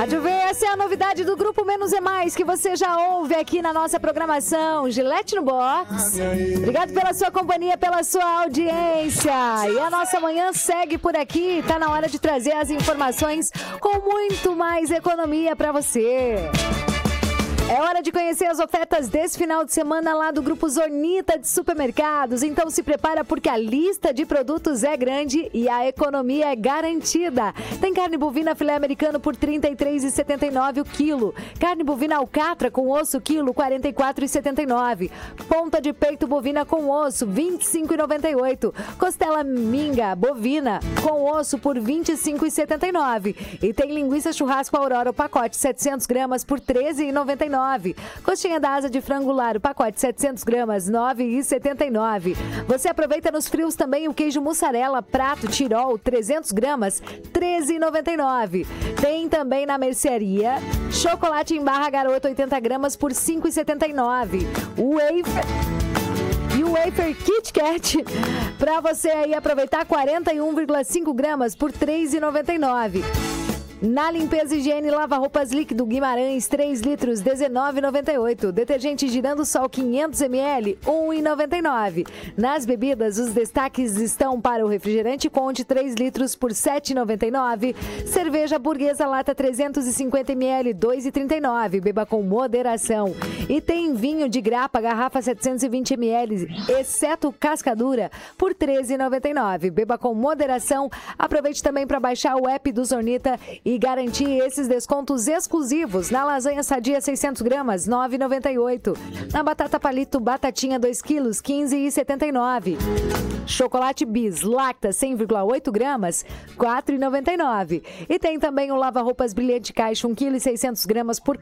Rádio V, essa é a novidade do Grupo Menos é Mais, que você já ouve aqui na nossa programação. Gillette no Box. Obrigado pela sua companhia, pela sua audiência. E a nossa manhã segue por aqui. Tá na hora de trazer as informações com muito mais economia para você. É hora de conhecer as ofertas desse final de semana lá do Grupo Zornita de Supermercados. Então se prepara porque a lista de produtos é grande e a economia é garantida. Tem carne bovina filé americano por R$ 33,79 o quilo. Carne bovina alcatra com osso quilo, R$ 44,79. Ponta de peito bovina com osso, R$ 25,98. Costela minga bovina com osso por R$ 25,79. E tem linguiça churrasco Aurora, o pacote 700 gramas por R$ 13,99. Coxinha da asa de frango lar, o pacote 700 gramas, R$ 9,79. Você aproveita nos frios também o queijo mussarela prato Tirol, 300 gramas, R$ 13,99. Tem também na mercearia chocolate em barra garoto, 80 gramas por R$ 5,79. E o wafer Kit Kat, para você aí aproveitar, 41,5 gramas por R$ 3,99. Na limpeza, higiene, lava-roupas líquido Guimarães, 3 litros, R$ 19,98. Detergente Girando Sol, 500 ml, R$ 1,99. Nas bebidas, os destaques estão para o refrigerante Conte, 3 litros por R$ 7,99. Cerveja Burguesa Lata, 350 ml, R$ 2,39. Beba com moderação. E tem vinho de grapa, garrafa 720 ml, exceto cascadura, por R$ 13,99. Beba com moderação. Aproveite também para baixar o app do Zornita e garantir esses descontos exclusivos. Na lasanha sadia 600 gramas, R$ 9,98. Na batata palito batatinha 2 quilos, R$ 15,79. Chocolate Bis Lacta 100,8 gramas, R$ 4,99. E tem também o lava-roupas Brilhante Caixa 1 kg e 600 gramas por R$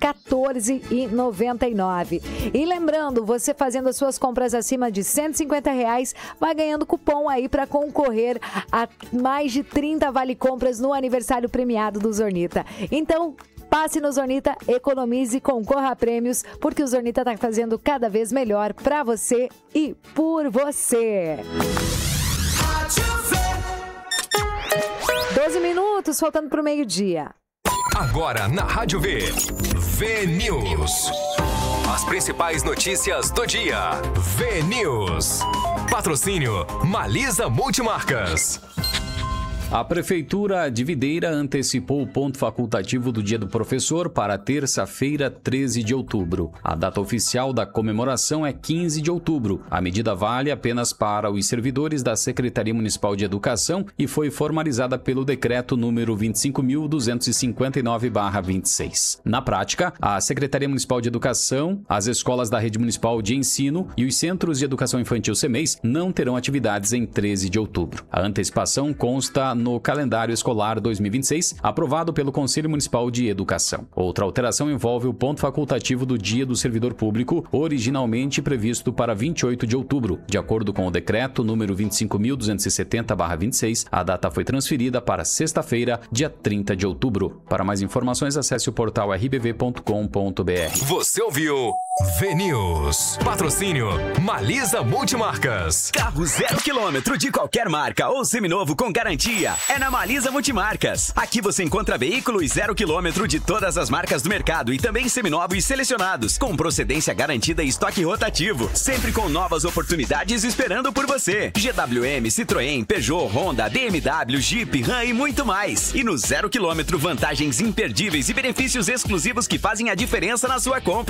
14,99. E lembrando, você fazendo as suas compras acima de R$ 150 vai ganhando cupom aí para concorrer a mais de 30 vale compras no aniversário premiado do Zornita. Então, passe no Zornita, economize, concorra a prêmios, porque o Zornita está fazendo cada vez melhor para você e por você. 12 minutos, faltando para o meio-dia. Agora na Rádio V, V-News. As principais notícias do dia. V-News. Patrocínio Malisa Multimarcas. A Prefeitura de Videira antecipou o ponto facultativo do Dia do Professor para terça-feira, 13 de outubro. A data oficial da comemoração é 15 de outubro. A medida vale apenas para os servidores da Secretaria Municipal de Educação e foi formalizada pelo decreto número 25.259/26. Na prática, a Secretaria Municipal de Educação, as escolas da Rede Municipal de Ensino e os Centros de Educação Infantil CEMEIS não terão atividades em 13 de outubro. A antecipação consta no calendário escolar 2026, aprovado pelo Conselho Municipal de Educação. Outra alteração envolve o ponto facultativo do Dia do Servidor Público, originalmente previsto para 28 de outubro. De acordo com o decreto número 25.270/26, a data foi transferida para sexta-feira, dia 30 de outubro. Para mais informações, acesse o portal rbv.com.br. Você ouviu V-News. Patrocínio Malisa Multimarcas. Carro 0 km de qualquer marca ou seminovo com garantia é na Malisa Multimarcas. Aqui você encontra veículos 0 km de todas as marcas do mercado e também seminovos selecionados, com procedência garantida e estoque rotativo, sempre com novas oportunidades esperando por você. GWM, Citroën, Peugeot, Honda, BMW, Jeep, Ram e muito mais. E no 0 km, vantagens imperdíveis e benefícios exclusivos que fazem a diferença na sua compra.